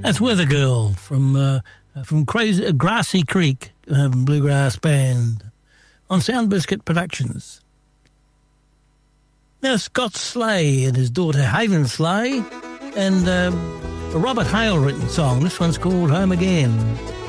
That's Weather Girl from Grassy Creek Bluegrass Band on Sound Biscuit Productions. Now Scott Slay and his daughter Haven Slay and a Robert Hale written song. This one's called Home Again.